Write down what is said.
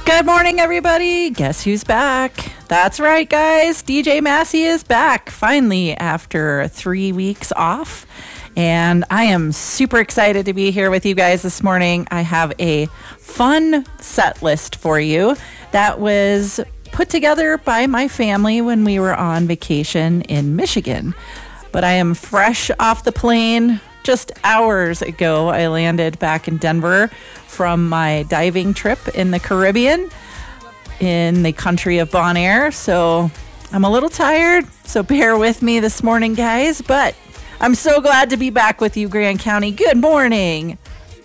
Good morning, everybody. Guess who's back? That's right, guys. DJ Massey is back finally after 3 weeks off. And I am super excited to be here with you guys this morning. I have a fun set list for you that was put together by my family when we were on vacation in Michigan. But I am fresh off the plane. Just hours ago, I landed back in Denver from my diving trip in the Caribbean in the country of Bonaire. So I'm a little tired, so bear with me this morning, guys. But I'm so glad to be back with you, Grand County. Good morning.